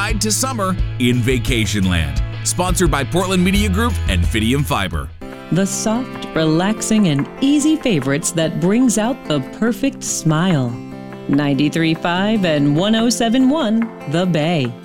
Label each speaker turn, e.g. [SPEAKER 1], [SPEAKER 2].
[SPEAKER 1] ride to summer in Vacationland. Sponsored by Portland Media Group and Fidium Fiber.
[SPEAKER 2] The soft, relaxing, and easy favorites that brings out the perfect smile. 93.5 and 107.1 The Bay.